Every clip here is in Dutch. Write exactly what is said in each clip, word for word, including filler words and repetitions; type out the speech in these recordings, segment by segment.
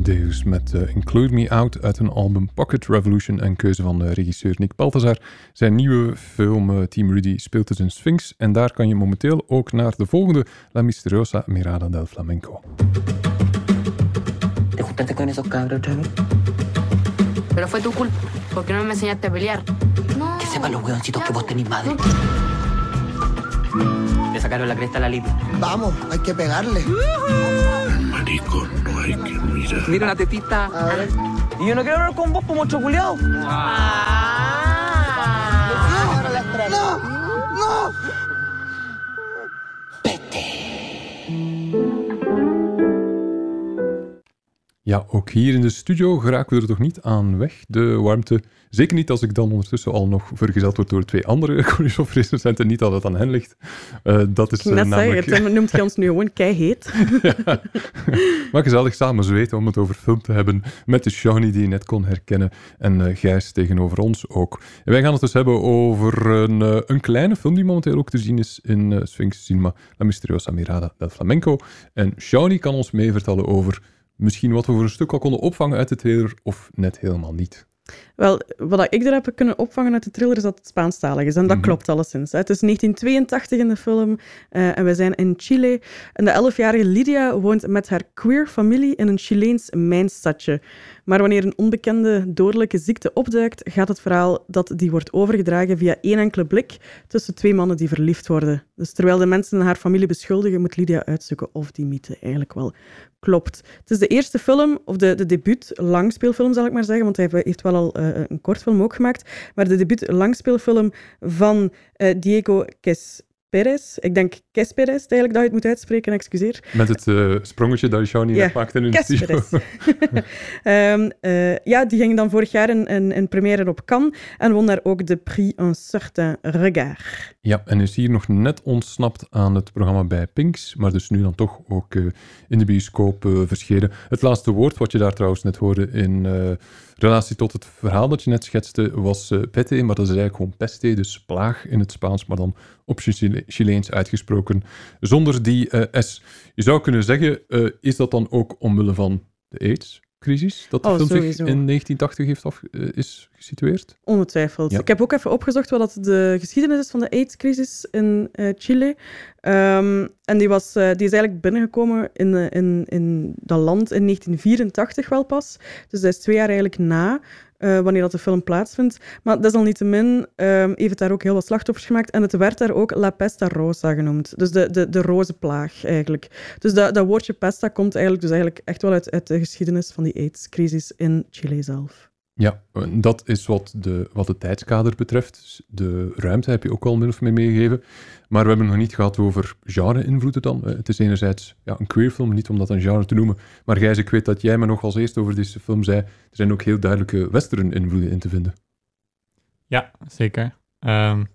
Deus met uh, Include Me Out uit een album Pocket Revolution en keuze van uh, regisseur Nick Balthazar. Zijn nieuwe film uh, Team Rudy speelt dus een Sphinx en daar kan je momenteel ook naar de volgende La Misteriosa Mirada del Flamenco. ¿Te juntaste con esos cabros, Travis? Pero fue tu culpa. ¿Por qué no me enseñaste a pelear? No. Que sepan los hueoncitos que vos tenés madre. Le sacaron la cresta a la Lili. Vamos, hay que pegarle. Marico, no hay que mirar. Mira una tetita. Y yo no quiero hablar con vos, como mucho culiao. Ah. ¡No! ¡No! Ja, ook hier in de studio geraken we er toch niet aan weg. De warmte, zeker niet als ik dan ondertussen al nog vergezeld word door twee andere choreografrecensenten. Niet dat het aan hen ligt. Uh, dat is uh, net namelijk... zeggen, het noemt je ons nu gewoon keiheet. Ja. Maar gezellig samen zweten om het over film te hebben met de Shawnee die je net kon herkennen en uh, Gijs tegenover ons ook. En wij gaan het dus hebben over een, uh, een kleine film die momenteel ook te zien is in uh, Sphinx Cinema, La Misteriosa Mirada del Flamenco. En Shawnee kan ons mee vertellen over misschien wat we voor een stuk al konden opvangen uit de trailer, of net helemaal niet. Wel, wat ik er heb kunnen opvangen uit de trailer is dat het Spaanstalig is. En dat mm-hmm. klopt alleszins. Het is negentien tweeëntachtig in de film uh, en we zijn in Chile. En de elfjarige Lydia woont met haar queer familie in een Chileens mijnstadje. Maar wanneer een onbekende dodelijke ziekte opduikt, gaat het verhaal dat die wordt overgedragen via één enkele blik tussen twee mannen die verliefd worden. Dus terwijl de mensen haar familie beschuldigen, moet Lydia uitzoeken of die mythe eigenlijk wel klopt. Het is de eerste film, of de, de debuut langspeelfilm zal ik maar zeggen, want hij heeft wel al uh, een kortfilm ook gemaakt, maar de debuut langspeelfilm van uh, Diego Ques Perez. Ik denk Kesperes, eigenlijk dat je het moet uitspreken, excuseer. Met het uh, sprongetje dat Shawnee ja, maakte in de studio. um, uh, ja, die ging dan vorig jaar in, in, in première op Cannes en won daar ook de Prix Un Certain Regard. Ja, en is hier nog net ontsnapt aan het programma bij Pinks, maar dus nu dan toch ook uh, in de bioscoop uh, verschenen. Het laatste woord, wat je daar trouwens net hoorde in uh, relatie tot het verhaal dat je net schetste, was uh, pete, maar dat is eigenlijk gewoon peste, dus plaag in het Spaans, maar dan op Chile- Chileens uitgesproken, zonder die uh, S. Je zou kunnen zeggen, uh, is dat dan ook omwille van de AIDS-crisis, dat de oh, film sowieso. zich in negentien tachtig heeft af, uh, is gesitueerd? Ongetwijfeld. Ja. Ik heb ook even opgezocht wat dat de geschiedenis is van de AIDS-crisis in uh, Chile. Um, en die, was, uh, die is eigenlijk binnengekomen in, uh, in, in dat land in negentien vierentachtig wel pas. Dus dat is twee jaar eigenlijk na uh, wanneer dat de film plaatsvindt. Maar desalniettemin um, heeft het daar ook heel wat slachtoffers gemaakt. En het werd daar ook La Pesta Rosa genoemd. Dus de, de, de roze plaag eigenlijk. Dus dat, dat woordje pesta komt eigenlijk, dus eigenlijk echt wel uit, uit de geschiedenis van die AIDS-crisis in Chile zelf. Ja, dat is wat, de, wat het tijdskader betreft. De ruimte heb je ook al min of meer meegegeven. Maar we hebben het nog niet gehad over genre-invloeden dan. Het is enerzijds ja, een queer film, niet om dat een genre te noemen. Maar Gijs, ik weet dat jij me nog als eerste over deze film zei, er zijn ook heel duidelijke western-invloeden in te vinden. Ja, zeker. Um,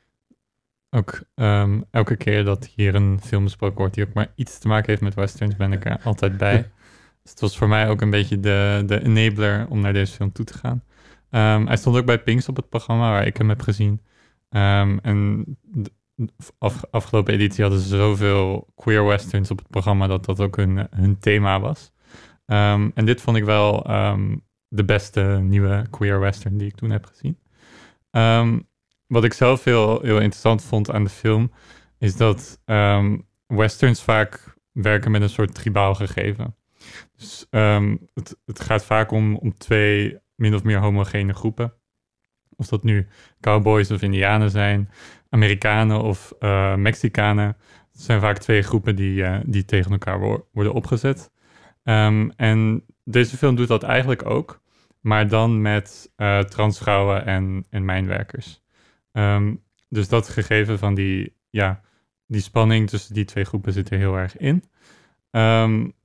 ook um, elke keer dat hier een film besproken wordt die ook maar iets te maken heeft met westerns, ben ik er altijd bij. Dus het was voor mij ook een beetje de, de enabler om naar deze film toe te gaan. Um, hij stond ook bij Pinks op het programma waar ik hem heb gezien. Um, en de af, afgelopen editie hadden ze zoveel queer westerns op het programma dat dat ook hun, hun thema was. Um, en dit vond ik wel um, de beste nieuwe queer western die ik toen heb gezien. Um, wat ik zelf heel, heel interessant vond aan de film is dat um, westerns vaak werken met een soort tribaal gegeven. Dus um, het, het gaat vaak om, om twee min of meer homogene groepen. Of dat nu cowboys of indianen zijn, Amerikanen of uh, Mexicanen. Het zijn vaak twee groepen die, uh, die tegen elkaar wo- worden opgezet. Um, en deze film doet dat eigenlijk ook, maar dan met uh, transvrouwen en, en mijnwerkers. Um, dus dat gegeven van die, ja, die spanning tussen die twee groepen zit er heel erg in. Um,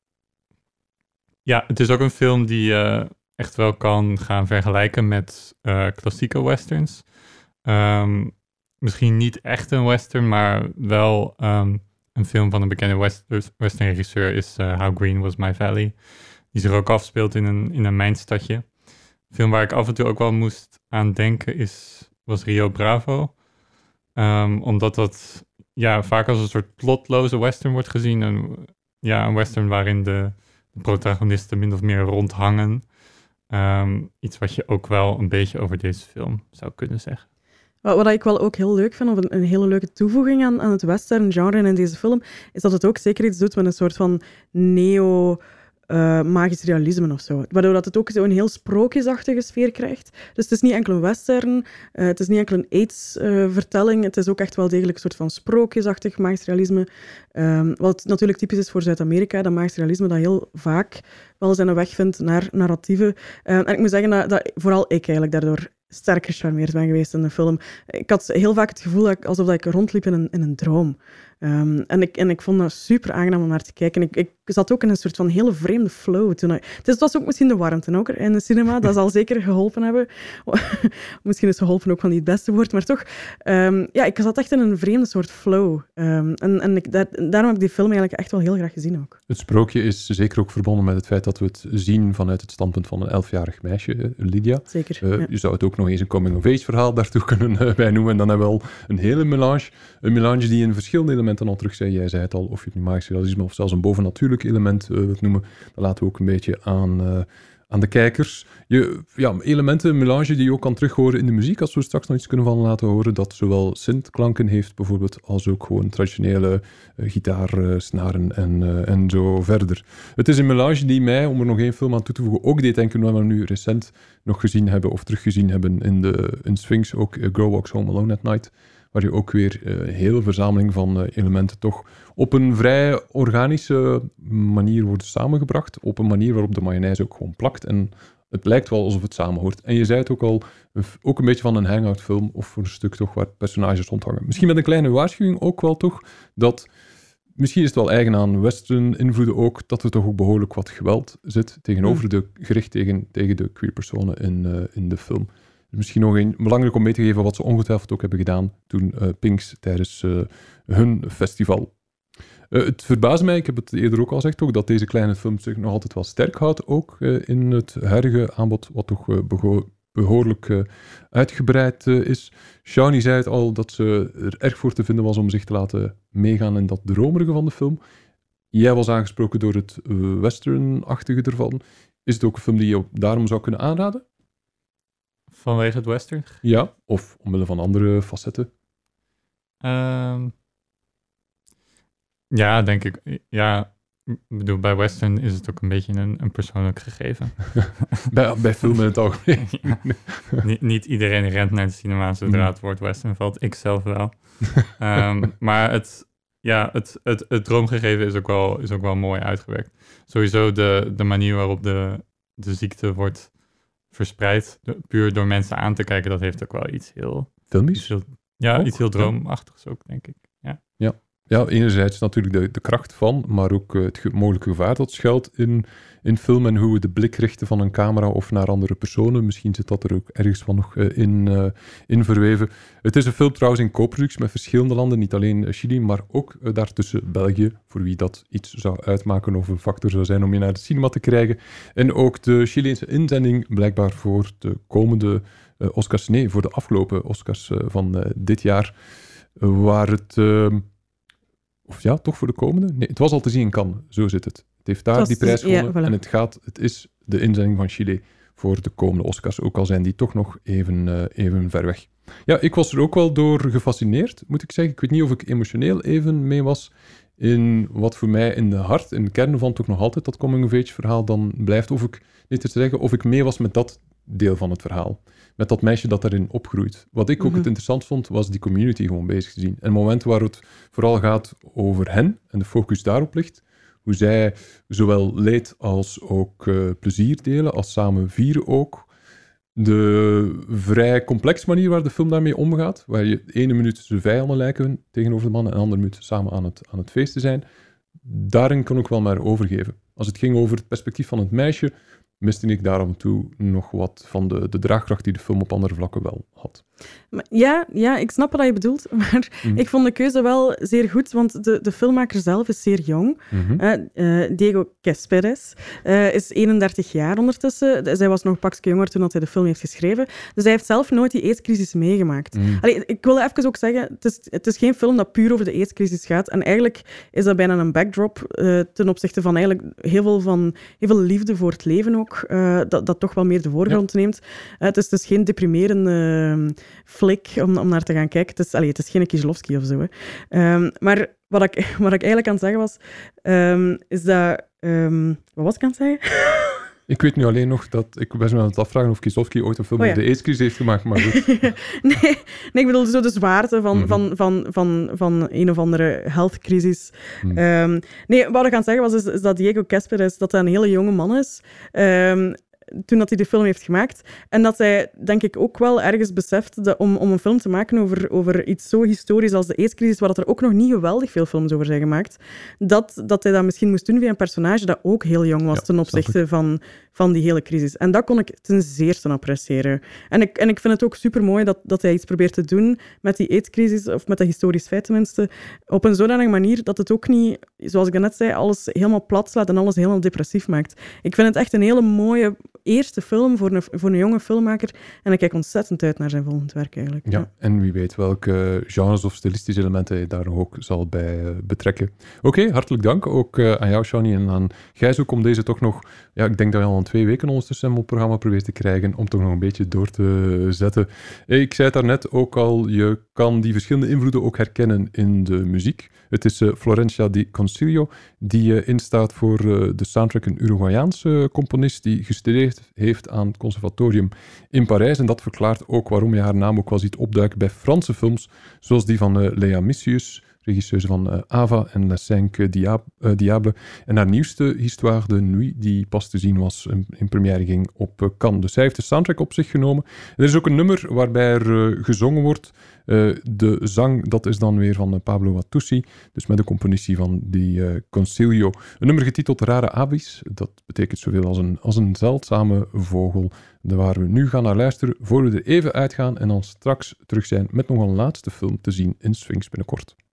Ja, het is ook een film die uh, echt wel kan gaan vergelijken met uh, klassieke westerns. Um, misschien niet echt een western, maar wel um, een film van een bekende west- western regisseur is uh, How Green Was My Valley. Die zich ook afspeelt in een, in een mijnstadje. Een film waar ik af en toe ook wel moest aan denken is, was Rio Bravo. Um, omdat dat ja, vaak als een soort plotloze western wordt gezien. Een, ja, een western waarin de de protagonisten min of meer rondhangen. Um, iets wat je ook wel een beetje over deze film zou kunnen zeggen. Wat, wat ik wel ook heel leuk vind, of een, een hele leuke toevoeging aan, aan het western genre in deze film, is dat het ook zeker iets doet met een soort van neo... Uh, magisch realisme of zo. Waardoor dat het ook zo'n heel sprookjesachtige sfeer krijgt. Dus het is niet enkel een western, uh, het is niet enkel een AIDS-vertelling, uh, het is ook echt wel degelijk een soort van sprookjesachtig magisch realisme. Um, wat natuurlijk typisch is voor Zuid-Amerika, dat magisch realisme dat heel vaak wel zijn weg vindt naar narratieven. Uh, en ik moet zeggen dat, dat vooral ik eigenlijk daardoor sterk gecharmeerd ben geweest in de film. Ik had heel vaak het gevoel dat ik, alsof dat ik rondliep in een, in een droom. Um, en, ik, en ik vond dat super aangenaam om naar te kijken. Ik, ik zat ook in een soort van hele vreemde flow. Toen ik, dus het was ook misschien de warmte ook in de cinema. Dat zal zeker geholpen hebben. Misschien is geholpen ook wel niet het beste woord, maar toch. Um, ja, ik zat echt in een vreemde soort flow. Um, en en ik, daar, daarom heb ik die film eigenlijk echt wel heel graag gezien ook. Het sprookje is zeker ook verbonden met het feit dat we het zien vanuit het standpunt van een elfjarig meisje, Lydia. Zeker, uh, ja. Je zou het ook nog eens een coming-of-age verhaal daartoe kunnen uh, bij noemen. En dan hebben we al een hele melange. Een melange die in verschillende elementen al terug zijn. Jij zei het al, of je het nu magisch realisme of zelfs een bovennatuurlijk element uh, wilt noemen. Dat laten we ook een beetje aan, uh, aan de kijkers. Je, ja, elementen, een melange die je ook kan terughoren in de muziek. Als we straks nog iets kunnen van laten horen. Dat zowel synth-klanken heeft bijvoorbeeld, als ook gewoon traditionele uh, gitaar, uh, snaren en, uh, en zo verder. Het is een melange die mij, om er nog één film aan toe te voegen, ook deed denken wat we nu recent nog gezien hebben of teruggezien hebben in, de, in Sphinx. Ook uh, Girl Walks Home Alone at Night. Waar je ook weer een uh, hele verzameling van uh, elementen toch op een vrij organische manier worden samengebracht. Op een manier waarop de mayonaise ook gewoon plakt. En het lijkt wel alsof het samenhoort. En je zei het ook al, ook een beetje van een hangout film of voor een stuk toch waar personages rondhangen. Misschien met een kleine waarschuwing ook wel toch, dat misschien is het wel eigen aan western invloeden ook, dat er toch ook behoorlijk wat geweld zit tegenover mm. de, gericht tegen, tegen de queer personen in, uh, in de film. Misschien nog een belangrijk om mee te geven wat ze ongetwijfeld ook hebben gedaan toen uh, Pinks tijdens uh, hun festival. Uh, het verbaast mij, ik heb het eerder ook al gezegd, ook, dat deze kleine film zich nog altijd wel sterk houdt, ook uh, in het huidige aanbod, wat toch uh, beho- behoorlijk uh, uitgebreid uh, is. Shawnee zei het al, dat ze er erg voor te vinden was om zich te laten meegaan in dat dromerige van de film. Jij was aangesproken door het uh, western-achtige ervan. Is het ook een film die je daarom zou kunnen aanraden? Vanwege het western? Ja, of omwille van andere facetten? Um, ja, denk ik. Ja, ik bedoel, bij western is het ook een beetje een, een persoonlijk gegeven. bij, bij filmen in het algemeen. Ja, niet, niet iedereen rent naar de cinema zodra het woord western valt. Ik zelf wel. um, maar het, ja, het, het, het droomgegeven is ook wel, is ook wel mooi uitgewerkt. Sowieso de, de manier waarop de, de ziekte wordt verspreid, de, puur door mensen aan te kijken, dat heeft ook wel iets heel... Filmisch? Iets heel, ja, ook, iets heel droomachtigs ook, denk ik. Ja, ja. ja enerzijds natuurlijk de, de kracht van, maar ook uh, het ge- mogelijke gevaar dat schuilt in, in film en hoe we de blik richten van een camera of naar andere personen. Misschien zit dat er ook ergens van nog uh, in, uh, in verweven. Het is een film trouwens in co-productie met verschillende landen, niet alleen uh, Chili, maar ook uh, daartussen België, voor wie dat iets zou uitmaken of een factor zou zijn om je naar de cinema te krijgen. En ook de Chileense inzending blijkbaar voor de komende uh, Oscars, nee, voor de afgelopen Oscars uh, van uh, dit jaar, uh, waar het... Uh, Of ja, toch voor de komende? Nee, het was al te zien in Cannes, zo zit het. Het heeft daar die prijs gewonnen ja, voilà. En het, gaat, het is de inzending van Chile voor de komende Oscars, ook al zijn die toch nog even, uh, even ver weg. Ja, ik was er ook wel door gefascineerd, moet ik zeggen. Ik weet niet of ik emotioneel even mee was in wat voor mij in de hart, in de kern van toch nog altijd dat coming-of-age verhaal dan blijft. Of ik, niet te zeggen, of ik mee was met dat deel van het verhaal. Met dat meisje dat daarin opgroeit. Wat ik ook mm-hmm. het interessant vond, was die community gewoon bezig te zien. En momenten waar het vooral gaat over hen, en de focus daarop ligt, hoe zij zowel leed als ook uh, plezier delen, als samen vieren ook. De vrij complexe manier waar de film daarmee omgaat, waar je de ene minuut ze vijanden lijken tegenover de man en de andere minuut samen aan het, aan het feesten zijn, daarin kon ik wel maar overgeven. Als het ging over het perspectief van het meisje, miste ik daar af en toe nog wat van de, de draagkracht die de film op andere vlakken wel had. Maar ja, ja, ik snap wat je bedoelt, maar Mm. ik vond de keuze wel zeer goed, want de, de filmmaker zelf is zeer jong. Mhm. Uh, uh, Diego Céspedes uh, is eenendertig jaar ondertussen. Zij was nog een pakje jonger toen dat hij de film heeft geschreven. Dus hij heeft zelf nooit die aidscrisis meegemaakt. Mm. Allee, ik wil even ook zeggen, het is, het is geen film dat puur over de aidscrisis gaat. En eigenlijk is dat bijna een backdrop uh, ten opzichte van eigenlijk heel veel, van, heel veel liefde voor het leven ook, uh, dat, dat toch wel meer de voorgrond Ja. neemt. Uh, het, is, het is geen deprimerende uh, flik om, om naar te gaan kijken. Het is, allee, het is geen Kieslowski of zo. Hè. Um, maar wat ik, wat ik eigenlijk aan het zeggen was, um, is dat... Um, wat was ik aan het zeggen? Ik weet nu alleen nog dat... Ik ben me aan het afvragen of Kieslowski ooit een film Oh, ja. over de aidscrisis heeft gemaakt, maar goed. nee, nee, ik bedoel zo de zwaarte van, Mhm. van, van, van, van een of andere health-crisis. Mhm. Um, nee, wat ik aan het zeggen was, is, is dat Diego Céspedes dat hij een hele jonge man is. Um, toen dat hij de film heeft gemaakt. En dat hij, denk ik, ook wel ergens beseft dat om, om een film te maken over, over iets zo historisch als de aidscrisis, waar dat er ook nog niet geweldig veel films over zijn gemaakt, dat, dat hij dat misschien moest doen via een personage dat ook heel jong was Ja, ten opzichte van, van die hele crisis. En dat kon ik ten zeerste appreciëren. En ik, en ik vind het ook supermooi dat, dat hij iets probeert te doen met die aidscrisis, of met dat historisch feit tenminste, op een zodanige manier dat het ook niet, zoals ik net zei, alles helemaal plat slaat en alles helemaal depressief maakt. Ik vind het echt een hele mooie eerste film voor een, voor een jonge filmmaker en ik kijk ontzettend uit naar zijn volgend werk eigenlijk. Ja, en wie weet welke genres of stilistische elementen hij daar nog ook zal bij uh, betrekken. Oké, okay, hartelijk dank ook uh, aan jou, Shani, en aan Gijs ook om deze toch nog... Ja, ik denk dat je al een twee weken ondertussen op het programma probeert te krijgen om toch nog een beetje door te zetten. Ik zei het daarnet ook al, je kan die verschillende invloeden ook herkennen in de muziek. Het is uh, Florencia Di Concilio, die uh, instaat voor uh, de soundtrack, een Uruguayaanse uh, componist die gestudeerd heeft aan het conservatorium in Parijs. En dat verklaart ook waarom je haar naam ook wel ziet opduiken bij Franse films, zoals die van uh, Lea Missius, regisseuse van uh, Ava en Les Cinq Diab- uh, Diables. En haar nieuwste Histoire de Nuit, die pas te zien was in, in première ging op uh, Cannes. Dus zij heeft de soundtrack op zich genomen. En er is ook een nummer waarbij er uh, gezongen wordt. Uh, de zang, dat is dan weer van uh, Pablo Wattusi, dus met de compositie van die uh, Concilio. Een nummer getiteld Rare Avis, dat betekent zoveel als een, als een zeldzame vogel, waar we nu gaan naar luisteren, voor we er even uitgaan en dan straks terug zijn met nog een laatste film te zien in Sphinx binnenkort.